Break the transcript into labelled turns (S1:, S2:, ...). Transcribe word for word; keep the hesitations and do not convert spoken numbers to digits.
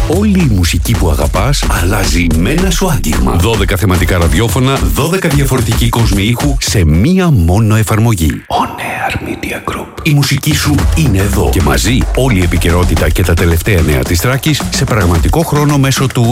S1: Όλη η μουσική που αγαπάς αλλάζει με ένα σου άγγιγμα. δώδεκα θεματικά ραδιόφωνα, δώδεκα διαφορετικοί κόσμοι ήχου σε μία μόνο εφαρμογή. On Air Media Group. Η μουσική σου είναι εδώ και μαζί όλη η επικαιρότητα και τα τελευταία νέα της Θράκης σε πραγματικό χρόνο μέσω του